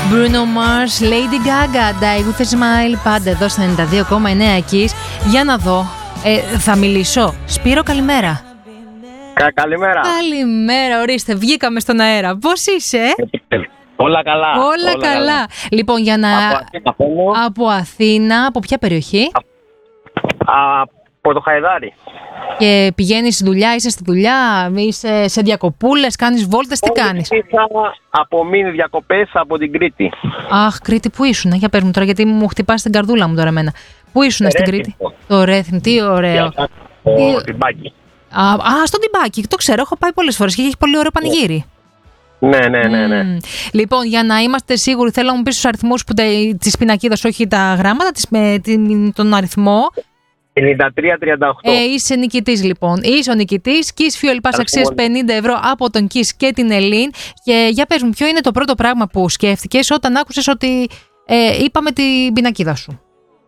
Bruno Mars, Lady Gaga, Die With A Smile, πάντα εδώ στα 92,9 Kiss. Για να δω, θα μιλήσω. Σπύρο, καλημέρα. Καλημέρα. Καλημέρα, ορίστε, βγήκαμε στον αέρα. Πώς είσαι? Όλα καλά. Όλα καλά. Λοιπόν, για να... Από Αθήνα, από ποια περιοχή? Από το Χαϊδάρι. Και πηγαίνεις στη δουλειά, είσαι στη δουλειά, είσαι σε διακοπούλες, κάνεις βόλτες, τι κάνεις? Από μήνυ διακοπές από την Κρήτη. Αχ, Κρήτη, πού ήσουν? Για πες μου τώρα, γιατί μου χτυπάς την καρδούλα μου τώρα εμένα. Πού ήσουν στην Κρήτη? Το Ρέθυμ, τι ωραίο. Στο Τιμπάκι. Στο Τιμπάκι, το ξέρω, έχω πάει πολλές φορές και έχει πολύ ωραίο πανηγύρι. Ναι. Λοιπόν, για να είμαστε σίγουροι, θέλω να μου πεις τους αριθμούς της πινακίδας, όχι τα γράμματα, τον αριθμό. 93-38. Είσαι νικητής λοιπόν. Είσαι ο νικητής. Kiss Fuel Pass αξίας 50 ευρώ από τον Kiss και την Ελλήν. Και για πες μου, ποιο είναι το πρώτο πράγμα που σκέφτηκες όταν άκουσες ότι είπαμε την πινακίδα σου?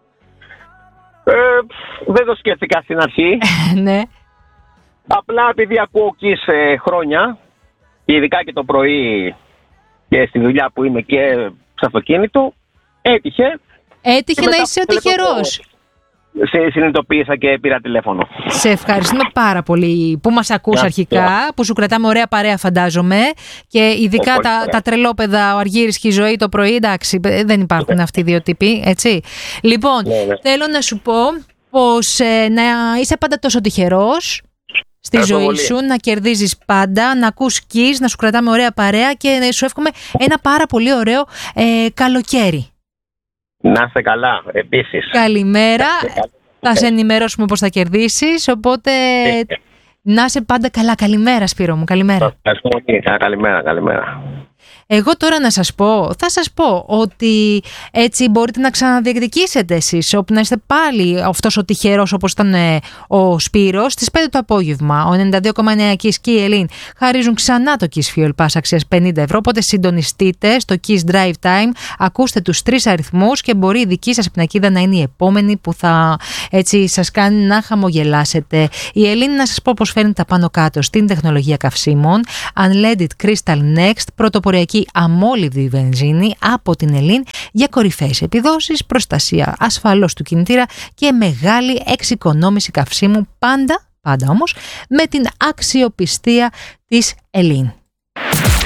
Δεν το σκέφτηκα στην αρχή. Ναι. Απλά επειδή ακούω Kiss χρόνια, και ειδικά και το πρωί και στη δουλειά που είμαι και στο αυτοκίνητο, έτυχε να είσαι ο τυχερός. Συνειδητοποίησα και πήρα τηλέφωνο. Σε ευχαριστούμε πάρα πολύ που μας ακούς αρχικά, που σου κρατάμε ωραία παρέα φαντάζομαι, και ειδικά τα τρελόπαιδα, ο Αργύρης και η Ζωή το πρωί, εντάξει, δεν υπάρχουν αυτοί οι δύο τύποι, έτσι. Λοιπόν, θέλω να σου πω πως να είσαι πάντα τόσο τυχερός στη ζωή σου, να κερδίζεις πάντα, να ακούς Kiss, να σου κρατάμε ωραία παρέα και να σου εύχομαι ένα πάρα πολύ ωραίο καλοκαίρι. Να είστε καλά, επίσης. Καλημέρα. Θα σε ενημερώσουμε πώς θα κερδίσεις, οπότε να είσαι πάντα καλά. Καλημέρα, Σπύρο μου, καλημέρα. Καλημέρα. Εγώ τώρα θα σας πω ότι έτσι μπορείτε να ξαναδιεκδικήσετε εσείς, όπου να είστε πάλι αυτός ο τυχερός όπως ήταν ο Σπύρος, στις 5 το απόγευμα. Ο 92,9 Kiss και η Ελλήν χαρίζουν ξανά το Kiss Fuel Pass αξίας 50 ευρώ, οπότε συντονιστείτε στο Kiss Drive Time, ακούστε τους 3 αριθμούς και μπορεί η δική σας πινακίδα να είναι η επόμενη που θα έτσι σας κάνει να χαμογελάσετε. Η Ελλήν, να σας πω πως φέρνει τα πάνω κάτω στην τεχνολογία καυσίμων, Unleaded Crystal Next, πρωτοποριακή αμόλυβδη βενζίνη από την Ελλήν για κορυφαίες επιδόσεις, προστασία ασφαλώς του κινητήρα και μεγάλη εξοικονόμηση καυσίμου, πάντα όμως με την αξιοπιστία της Ελλήν.